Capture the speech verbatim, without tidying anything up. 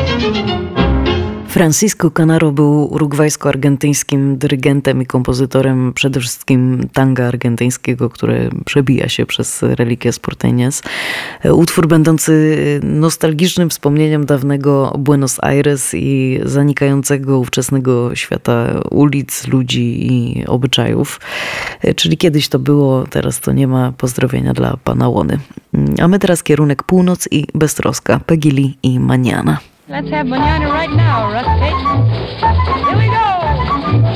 Francisco Canaro był urugwajsko-argentyńskim dyrygentem i kompozytorem przede wszystkim tanga argentyńskiego, które przebija się przez Reliquias Porteñas. Utwór będący nostalgicznym wspomnieniem dawnego Buenos Aires i zanikającego ówczesnego świata ulic, ludzi i obyczajów. Czyli kiedyś to było, teraz to nie ma. Pozdrowienia dla pana Łony. A my teraz kierunek północ i beztroska. Peggy Lee i Mañana. Let's have manana right now, Rusty. Here we go!